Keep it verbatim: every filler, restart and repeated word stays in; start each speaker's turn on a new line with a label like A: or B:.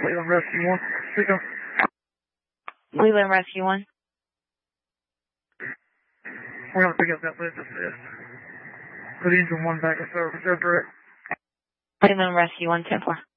A: Cleveland Rescue one. Pick up.
B: Cleveland Rescue one.
A: We're going to pick up that lift assist. Put engine one back in service. That's correct.
B: Cleveland Rescue one, ten four.